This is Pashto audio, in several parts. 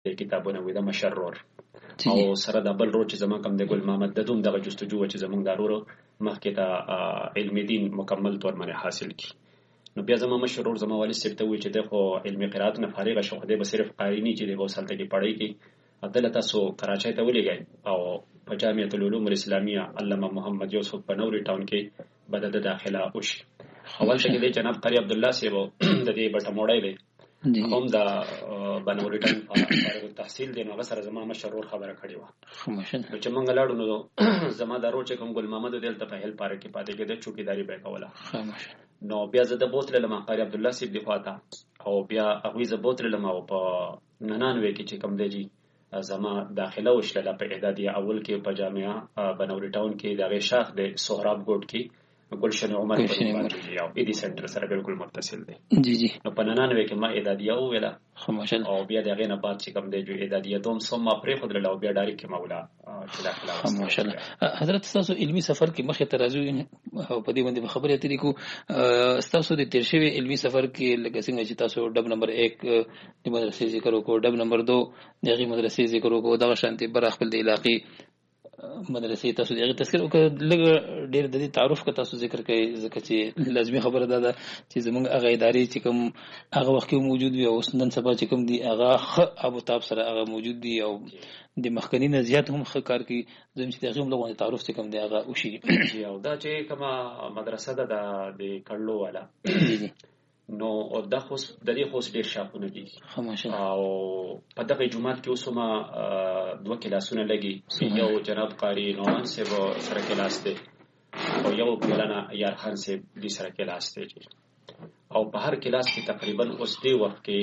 کتابونه وي د مشرور او سره د بل رو چې زما کوم د ګل محمد د دوم دغه جستجو چې زمونږ دارورو مخکې ته علمي دین مکمل طور باندې حاصل کی نو بیا زما مشرور زما والد صاحب ته وی چې د خو علمي قرات نه فارغ شو خو د صرف قارینی چې د غوسلته کې پړای کی عدالت تاسو کراچۍ ته ولېږئ او په جامعه العلوم الاسلامیه علامه محمد یوسف بنوري ټاون کې بدد داخله وشي اول څه کې د جناب قاری عبد الله صاحب د دې بټه موړی دی هم دا بنوري ټاون فارغ التحصیل دی نو سره زما مشرور خبره کړې و چې مونږ لاړو نو زما د روچ کوم ګل محمد دلته په هل پارک کې پاتې کېده چوکیداری به کوله نو بیا زه د بوتل لمه قاری عبد الله صاحب دی خواته او بیا هغه ز بوتل لمه او په 99 کې چې کوم دی زما داخله وشله په اعدادیه اول کې په جامعه بنوري ټاون کې د شاخ د سهراب ګوټ کې گلشن عمر او ایدی سنټر سره بالکل متصل دی جی جی نو په 99 کې ما اعدادیه ویلا او بیا دغه نه بعد چې کوم دی جو اعدادیه دوم سم ما پرې خود له بیا ډایرک کې مولا چې داخله ماشاءالله حضرت تاسو علمی سفر کې مخه ترازو او په دې باندې خبرې اترې کو تاسو د تیر شوی علمی سفر کې لکه څنګه چې تاسو ډب نمبر 1 د مدرسې ذکر وکړو ډب نمبر 2 دغه مدرسې ذکر وکړو دغه شانتي بر خپل د علاقې مدرسې تاسو دغه تذکر وکړه لږ ډېر د دې تعارف کا تاسو ذکر کوي ځکه چې لازمي خبره ده چې زموږ هغه ادارې چې کوم هغه وخت کې موجود وي او نن سبا چې کوم دي هغه ابو تاب سره هغه موجود دي او د مخکنی نه زیات هم ښه کار کوي زم چې دغه لغونه تعارف چې کوم دی هغه وشي او دا چې کومه مدرسه ده د کړلو والا نو دا خو د دې خو ډیر شاپونه دي او په دغه جمعات کې اوسما 2 کلاسونه لګي یو جناب قاری نومان صاحب سره کلاس دی او یو مولانا یار خان صاحب دې سره کلاس دی او په هر کلاس کې تقریبا اوس دی وخت کې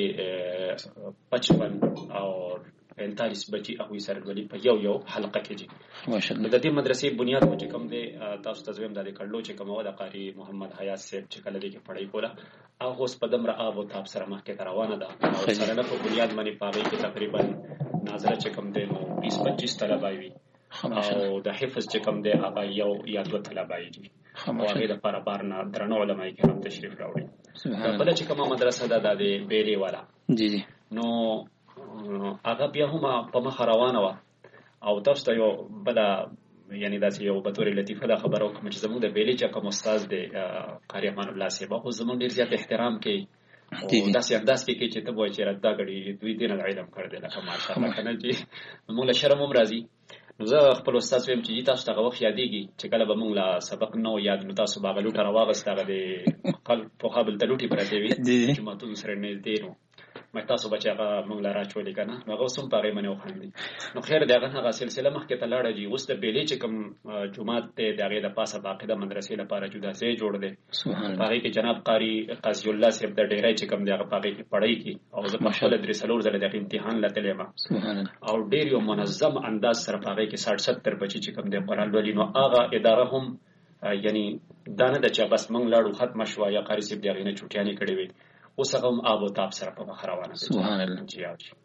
55 او 45 بچي هغه سره ولې په یو حلقه کې دي ماشاءالله د دې مدرسې بنیاد مو چې کوم دی تاسو تزویم د کړلو چې کومه د قاری محمد حیات صاحب چې کله دې کې پڑھائی کوله هغه اوس په دمر آب او تاب سره مخکې روانه ده او سره نه په بنیاد باندې پاغي کې تقریبا ناظره چې کوم دی نو 20-25 طلبه وي او د حفظ چې کوم دی هغه یو یا 2 طلبه دي او هغه د لپاره بارنه درنو علماء کرام تشریف راوړي بل چې کومه مدرسه ده د بیلي والا جی جی نو هغه بیا هم په مخ روانه و او تاسو ته یو بل یعنی داسې یو بطور لطیفه دا خبره وکم چې زموږ د بیلي چې کوم استاد دی قاری امان الله صاحب خو زموږ ډیر زیات احترام کوي او داسې انداز کې چې ته وایې چې ردا غړي دوی دین علم کړ دې لکه ماشاءالله کنه چې موږ له شرم هم راځي نو زه خپل استاد ویم چې تاسو ته وخت یادېږي چې کله به موږ لا سبق نو یاد نو تاسو باغلوټه راوغسته غدي قلب په قابل تلوټي پراته وي چې ما ته سره نه دی نو ما تاسو بچا موږ لا راچولې کنه نو هغه سم پاره منو خاندي نو خیر دغه هغه سلسله مخکې ته لاړه دي اوس د بیلې چې کوم جمعات ته دغه د پاسه باقاعده مدرسې لپاره جدا سي جوړ دي هغه کې جناب قاری قاضی الله صاحب د ډیرای چې کوم دغه پاره کې پړای کی او زه په خپل درسلور زله د امتحان لته ما او ډیر یو منظم انداز سره پاره کې 60-70 بچي چې کوم د قران ولې نو هغه اداره هم یعنی دانه د چا بس موږ لاړو ختم شو یا قاری صاحب دغه نه چټیانی کړې وي اوس هغه آب او تاب سره په مخ روانه دي سبحان الله جی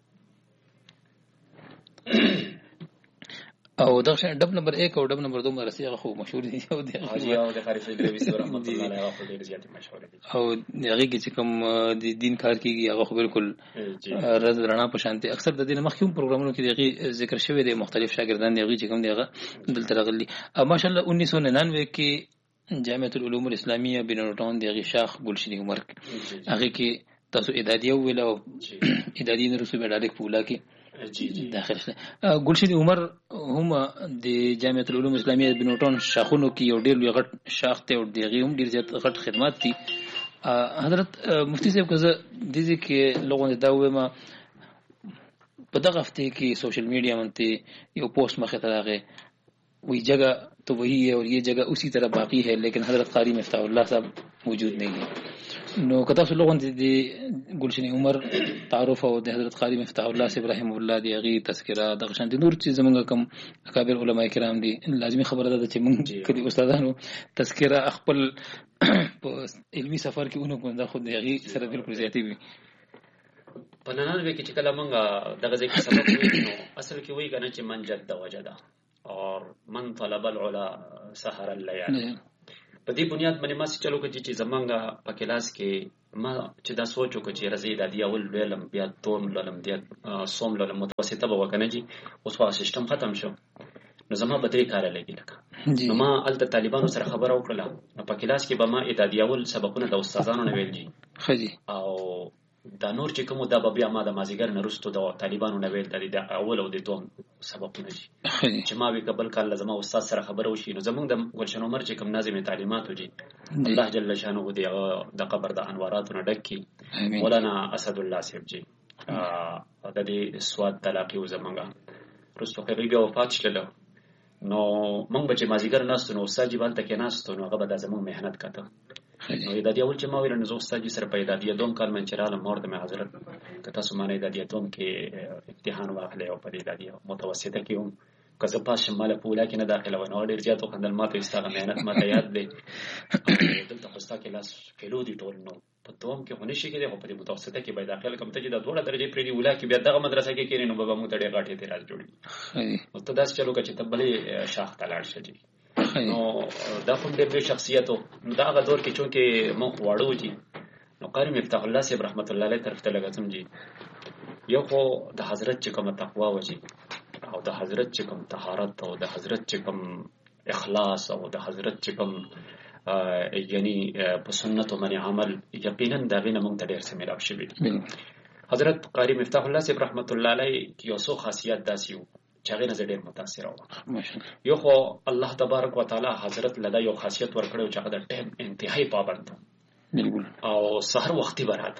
او دا شان ډب نمبر 1 او ډب نمبر 2 مدرسې هغه خو مشهور دي او د خارج دوی سره رحمت الله علیه هغه ډیر زیات مشهور دي او هغه کې چې کوم د دین کار کیږي هغه خو بالکل رز رڼا په شانتي اکثر د دین مخکوم پروګرامونو کې دغه ذکر شوی دی مختلف شاګردان دغه چې کوم دغه دلته راغلي ماشاءالله 1999 کې جامعه العلوم الاسلامیه بنورټاون دغه شاخ ګلشن عمر هغه کې تاسو اعدادیه ویل او اعدادیه نه رسوب ډایرک پولا کې داخل شله ګلشن عمر هم د جامعه العلوم الاسلامیه بنورټاون شاخونو کې یو ډیر لوی غټ شاخ ته او دغه هم ډیر زیات غټ خدمات دي حضرت مفتی صاحب کزه د دې کې لغونه دا وېما په دغه هفته کې سوشل میډیا باندې یو پوسټ مخه ته راغی وही जगह तो वही है और ये जगह उसी तरह बाकी है लेकिन हजरत कारी मिफ्ताहुल्लाह साहब मौजूद नहीं है नो कता से लोगों दे गुलशन उमर तारुफ और हजरत कारी मिफ्ताहुल्लाह से रहमहुल्लाह दी अगी तذکرہ दغشان دي نور چیز زمونږ کم اکابر علماء کرام دي لازمی خبره ده چې موږ کدي استادانو تذکرہ خپل علمی سفر کې اونو کوم دا خود دی سره بالکل زیاتی وي په نن ورځ کې چې کله موږ دغه ځکه سبق وینو اصل کې وی کنه چې من جد وجدا اور من طلب العلا سحر الليالي په دې بنیاد باندې ما چلو کې چې زمونږه په کلاس کې ما چې دا سوچ وکړ چې رزي د دې اول لولم بیا دوم لولم بیا سوم لولم متوسطه به وکنه جی اوس وا سیستم ختم شو نو زما به درې کار لګی لکه نو ما الته طالبانو سره خبره وکړه نو په کلاس کې به ما اعدادي اول سبقونه د استادانو نه ویل جی خجی او دا نور چې کوم دا به بیا ما د مازیګر نه رسټو د طالبانو نه ویل د اول او د دوم سبقونه جی چې ما وی قبل کال لازم استاد سره خبره وشي نو زمونږ د ګلشن عمر چې کوم ناظم تعلیمات وجي الله جل شانه دې د قبر د انواراتو نه ډکی مولانا اسد الله صاحب جی د دې سواد تلاقي و زمونږه رسټو خبري بیا وفات شله نو مونږ به چې مازیګر ناستو نو استاد جی بالته کې ناستو نو هغه به د زمونږ مهنت کاته نو اعدادي اول چې ما ویل نو استاد جی سره په اعدادي دوم کال من چراله مورد مې حضرت کته سمانه اعدادي دوم کې امتحان واخلې او په اعدادي متوسطه کې هم کزه پاس شماله پولا کې نه داخله و نو ډیر زیات خندل ماته استاد مهنت ماته یاد دی دلته خوستا کې لاس فلو دي ټول نو په دوم کې هونه شي کې په دې متوسطه کې به داخله کوم ته چې د دوه درجه پرې دی ولا کې بیا دغه مدرسه کې کېنه نو به مو ته ډېر غاټه تیراز جوړي او ته داس چلو چې تبلې شاخ تلاړ شي نو دا کوم دې شخصیتو نو دا هغه دور کې چې مو واړو جی نو قاری مفتاح الله صاحب رحمت الله علیه طرف ته لګاتم جی یو خو د حضرت چې کوم تقوا وجي او د حضرت چې کوم طهارت او د حضرت چې کوم اخلاص او د حضرت چې کوم یعنی په سنت باندې عمل یقینا دا غینه مونږ ته ډیر سمېلاو شي حضرت قاری مفتاح الله صاحب رحمت الله علیه یو څو خاصیت داسیو چاغې نه ډېر متاثر و یو خو الله تبارک وتعالى حضرت لدا یو خاصیت ورکړو چې هغه د ټیم انتهایی پابند او سحر وختي برات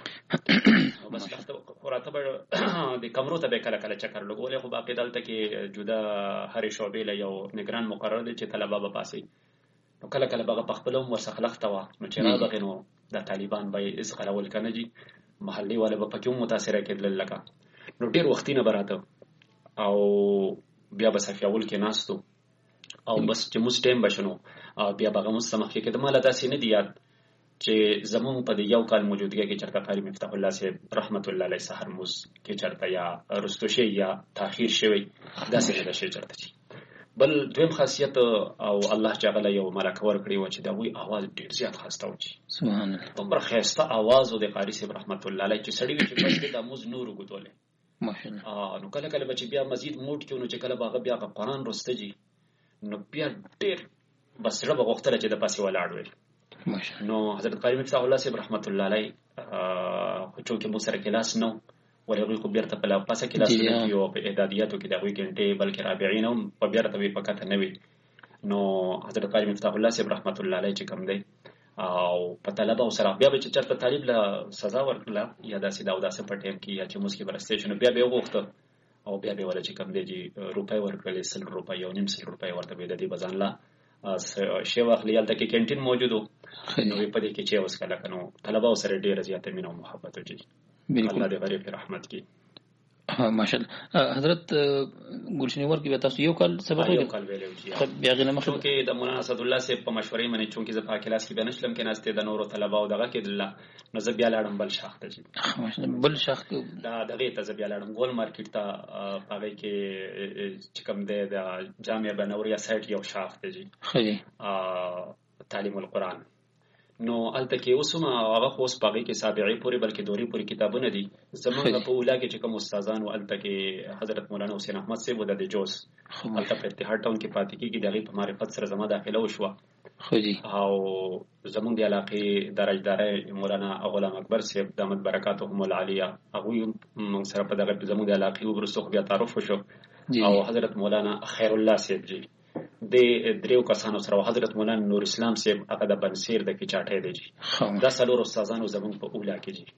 بس راته د کمرو ته به کله کله چکر لګولې خو باقي دلته کې جدا هر شعبې له یو نگران مقرر دي چې طلبه به پاسي نو کله کله به په خپل عمر سخلخته و نو چې راغی نو د طالبان به اسقلول کنه جی محلي ولا به پکې متاثر کېدل لکه نو ډېر وختي نه براته او بیا به صفیاول کې ناستو او بس چې موږ ټیم بشنو بیا به موږ سمخ کې د مال داسې نه دی یاد چې زمون په یو کال موجودګي کې چرته قاری مفتاح الله صاحب رحمت الله علیه سحر موږ کې چرته یا رستو شي یا تاخير شوی داسې نه شي چرته بل دویم خاصیت او الله جل یو ملک ورکړي و چې دا وی आवाज ډیر زیات خاصه و سبحان الله تمره خاصه आवाज او د قاری صاحب رحمت الله علیه چې سړی چې په دې د موږ نور وګدولې ماشاءالله نو کله کله چې بیا مزید موډ کې نو چې کله باغ بیا قرآن رستجی نو بیا ډیر بس رب غوښتل چې د پاسې ولاړ وي ماشاءالله نو حضرت قاری مفتاح الله صاحب رحمت الله علیه خو چې مو سره کلاس نو ولغوی خو بیرته په پاسه کلاس کې یو په اعدادیاتو کې د غوي ګنټه بلکې رابعین هم په بیرته به پکته نه وي نو حضرت قاری مفتاح الله صاحب رحمت الله علیه چې کوم دی او په طلبه او سره بیا به چې چرته طالب له سزا ورکړه یا داسې دا وداسه په ټیم کې یا چې مسکی برسټیشن بیا به وغوښته او بیا به ولا چې کوم دی روپۍ ورکړل 100 روپۍ او 900 روپۍ ورته به د دې بزان لا شی واخلې الته کې کینټین موجودو نو په دې کې چې اوس کله کنو طلبه او سره ډیر زیاته مینه او محبت وجي الله دې غریب رحمت کی ماشاءالله حضرت ګلشنور کې تاسو یو کال سبق یو کال ویلو چې بیا غنه مخکې کې د مولانا اسد الله صاحب په مشورې باندې چې زه په کلاس کې بنشلم کې ناشته د نورو طلبه او دغه کې الله نو زه بیا لاړم بل شاخ ته ماشاءالله بل شاخ دا دغه ته زه بیا لاړم ګول مارکیټ ته هغه کې چې کوم دی د جامعه بنوریا سایت یو شاخ ته جی خی تعلیم القرآن نو الته کې اوسما هغه خوس پاګه کې سابعي پوری بلکې دوري پوری کتابونه دي زمونږ په اوله کې چې کوم استادان او الته کې حضرت مولانا حسین احمد صاحب د جوس الته په اتحاد ټاون کې پاتې کېږي دغه په معرفت سره زما داخله وشوه خو جی او زمونږ د علاقې درجدار مولانا غلام اکبر صاحب دامت برکاتهم العالیه هغه موږ سره په دغه زمونږ د علاقې وګرځو بیا تعارف وشو او حضرت مولانا خیر الله صاحب جی د دریو کسانو سره حضرت مولانا نور اسلام صاحب هغه د بنسیر د کی چاټه دی دا څلور استادانو زمون په اوله کې دي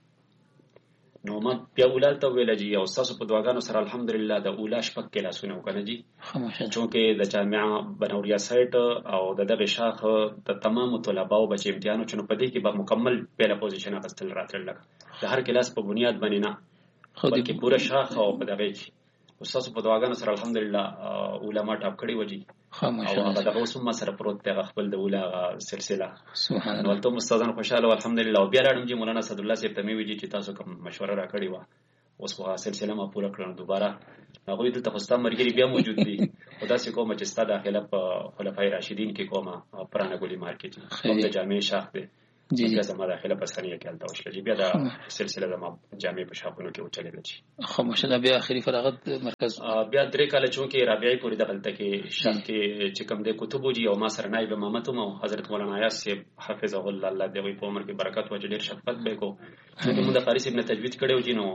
نو ما بیا اولال ته ویل جی او تاسو په دواګانو سره الحمدلله د اوله شپږ کلاسونه وکړه جی چونکه د جامعه بنوریا سایت او دغه شاخ د تمام طلباو بچ امتحانو چنو په دې کې به مکمل پیله پوزیشن اخستل راتل لګ د هر کلاس په بنیاد باندې نه بلکې پوره شاخ او په دغه استاد په دواګانو سره الحمدلله علماء ټاپ کړي وږي او دا اوس هم سره پروت دی خپل د اوله سلسله سبحان الله ته استادان خوشاله الحمدلله او بیا راډم جی مولانا اسد الله صاحب ته می ویجی چې تاسو کوم مشوره را کړی و اوس په سلسله ما پوره کړم دوباره هغه دلته خو مرګري بیا موجود دي او داسې کومه چې ستاسو داخله په خلفای راشدین کې کومه پرانه ګولي مارکیټ کوم د جامع شاخ دی بیا زما داخله په سنیه کې الته وشل بیا دا سلسله زما جامع په شاپونو کې وچلېده چې خو ماشاءالله بیا اخري فراغت مرکز بیا درې کاله چونکې رابعی پورې دغلته کې شاخ کې چې کوم د کتب وجي او ما سره نایب امامت او حضرت مولانا یاس صاحب حفظه الله دې په عمر کې برکت وجه ډیر شفقت به کو چې موږ د فارسی ابن تجوید کړو جنو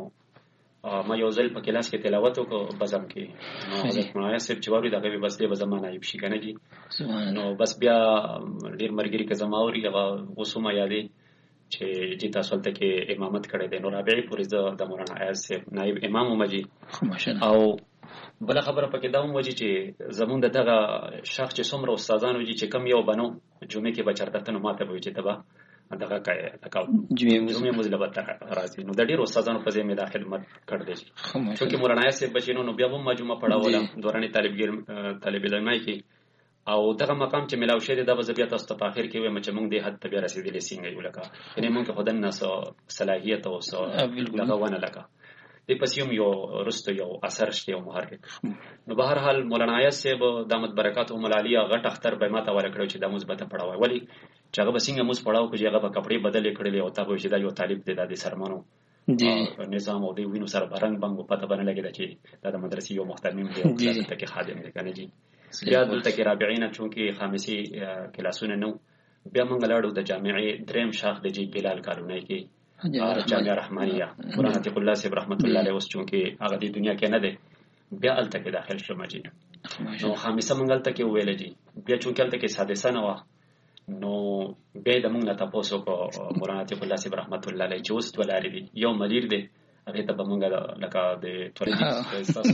ما یو ځل په کلاس کې تلاوت وکړ بزم کې نو حضرت مولانا صاحب جوابي دغه بس دې بزم نایب شي کنه جی نو بس بیا ډیر مرګري کې زماوري هغه وسومه یادې چې چې تاسو ته کې امامت کړی دی نو رابعی پورې د مولانا یاس صاحب نایب امام ومجي او بل خبره پکې دا ومجي چې زمون دغه شخص چې څومره استادانو چې کم یو بنو جمعه کې بچرته نو ماته وي چې تبا دغه کای تکاو جمعه مزلبت راځي نو د ډیرو استادانو په ذمہ دار خدمت کړ دی چې مولانا یاس صاحب بچینو نو بیا هم مجموعه پڑھاوله دوران طالب علمای کې او دغه مقام چې ملاو شه د بیا تاسو ته په اخر کې وي چې موږ د حد ته بیا رسیدلې څنګه یو لکه یعنی موږ خدای نه صلاحیت او دغه ونه لکه د پسیم یو رستو یو اثر شته او محرک نو بهر حال مولانا یاس صاحب دامت برکاتهم العالیه غټ اختر به ماته ورکړو چې د مثبت پڑھاوي ولی چې هغه بسنګ موږ پڑھاو چې هغه په کپڑے بدلې کړلې او تاسو چې دا یو طالب دی د سرمانو نظام او دی وینو سره برنګ بنګ پته باندې لګیدا چې دا د مدرسې یو محترم دی او دلته کې خادم دی کنه جی بیا دلته کې رابعین چونکې خامسي کلاسونه نو بیا موږ لاړو د جامعې دریم شاخ د جی بلال کالونی کې جامعه رحمانیه قرآن عتیق الله صاحب رحمت الله علیه اوس چونکې هغه د دنیا کې نه دی بیا الته کې داخل شوم جی نو خامسه موږ الته کې ویل جی بیا چونکې الته کې سادسه نه و نو بیا د موږ نه تاسو کو مولانا عتیق الله صاحب رحمت الله علیه چې اوس ولاري دی یو مدیر دی هغه ته به موږ لکه د ټولګي تاسو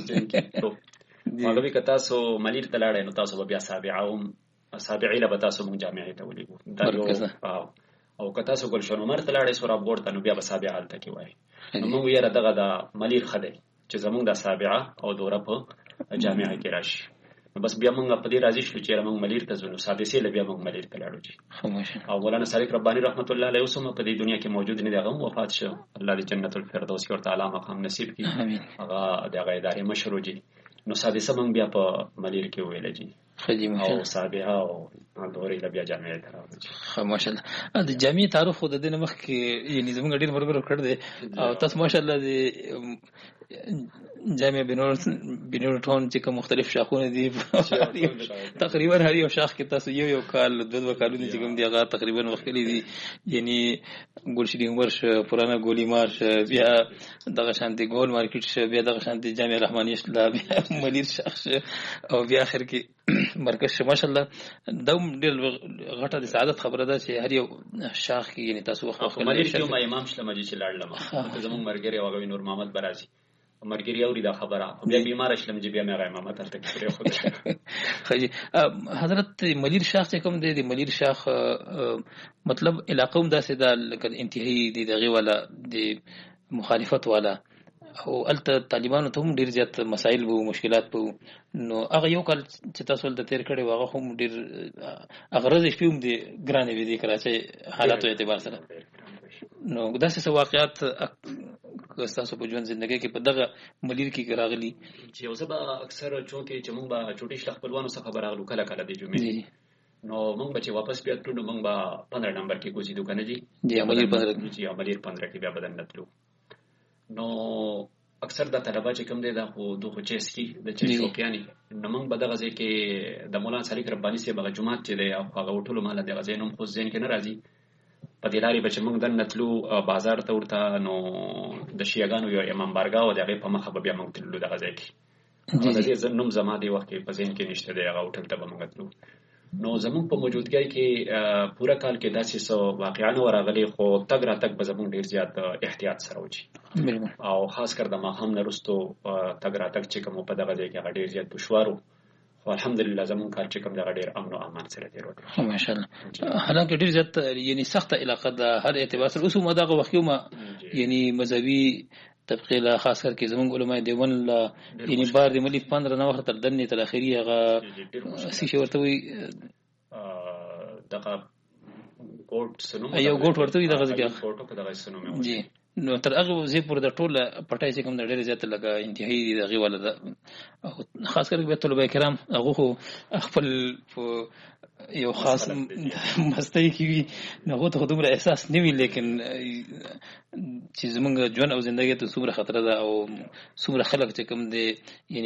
چې مولوی که تاسو ملیر ته لاړئ نو تاسو به بیا سابعی له به تاسو موږ جامعې ته ولیږو دا یو او که تاسو ګلشن عمر ته لاړئ سوراب ګوړ ته نو بیا به سابعه هلته کې وایي نو موږ یاره دغه د ملیر ښه دی چې زموږ د سابعه او دوره په جامعه کې راشي نو بس بیا موږ په دې راضي شو چې موږ ملیر ته ځو نو سادسې له بیا موږ ملیر ته لاړو جی او مولانا صالح رباني رحمت الله علیه اوس هم په دې دنیا کې موجود نه دی هغه وفات شو الله دې جنت الفردوس ورته اعلی مقام نصیب کړي هغه دغه ادارې مشر جی نو سادسه موږ بیا په ملیر کې ویل جی او سابعه او دورې له بیا جامعې ته راوځي ماشاءالله د جامعې تعارف خو د دې مخ کې یعنی زموږ ډیر مرګ کړ دی او تاسو ماشاءالله د جامعه بنور ټون چې کوم مختلف شاخونه دي تقریبا هر یو شاخ کې تاسو یو کال دوه کالونه چې کوم دی هغه تقریبا وکړي دي یعنی ګلشری ورش پرانا ګولی مارش بیا دغه شانتي ګول مارکیټ بیا دغه شانتي جامعه رحمانیه لا بیا ملیر شاخ او بیا اخر کې مرکز ماشاءالله دوم ډېر غټه د سعادت خبره ده چې هر یو شاخ کې یعنی تاسو وخت ملیر کې ما امام شلم چې لاړم زموږ مرګري او نور محمد برازي مرګري اوري دا خبره بیا بیمار شلم چې بیا مې امامت تل کې خو خجی حضرت ملیر شاخ چې کوم دی د ملیر شاخ مطلب علاقه هم داسې ده لکه انتهایی دی دغه والا د مخالفت والا او الته طالبانو ته هم ډیر زیات مسائل وو مشکلات وو نو هغه یو کال چې تاسو ولته تیر کړي واغه هم ډیر اغرض شپوم دي ګرانې وي دي کراچي حالاتو اعتبار سره نو داسې واقعات تاسو په ژوند ژوندۍ کې په دغه ملیر کې راغلي چې اوسه به اکثر چونکې چې موږ به چوټي شلخ خپلوانو څخه خبر راغلو کله کله د جمعې نو موږ به چې واپس بیا تلو موږ به 15 نمبر کې کوزیدو کنه جی ملیر 15 کې بیا بدن نتلو نو اکثر د طلبه چې کوم دي دا خو دوه چیس کې د چیس شوقیانی نو موږ به دغه ځای کې د مولانا صالح رباني سي بغه جمعه چې دی هغه ټولو مال د غزې نوم خو ځین کې نه راځي په دې لاري به چې موږ د نتلو بازار ته ورته نو د شیعاګانو یو امام بارګاو دغه په مخه بیا موږ تللو دغه ځای کې د دې نوم زما دی وخت په ځین کې نشته دی هغه هوټل ته به موږ تللو نو زمون په موجودګۍ کې پورا کال کې داسې سو واقعانه ورغلي خو تګ را تګ به زمون ډیر زیات احتیاط سره وچی او خاص کر د ماهم نرستو تګ را تګ چې کوم په دغه ځای کې ډیر زیات دشوارو خو الحمدلله زمون کار چې کوم دغه ډیر امن او امان سره دی ورته ماشاءالله حالانکه ډیر زیات یعنی سخت علاقه د هر اعتبار سره اوس مو دغه وخت ما یعنی مذهبي طبقه لا خاص کر کې زمونږ علماء دیوبند لا یعنی بار د ملي 15 نو تر دنه تر اخري هغه سې ورته وي دغه ګوټ سنوم یو ګوټ ورته وي دغه ځکه ګوټو په دغه سنوم جی نو تر هغه زی پر د ټوله پټای چې کوم د ډېر زیات لګه انتهایی دغه ولا خاص کر به طلبه کرام هغه خپل یو خاص مستی کی نه ته دومره احساس نه وی لیکن چې زمونږ ژوند او ژوندۍ ته څومره خطر ده او څومره خلک چې کوم دي یعنی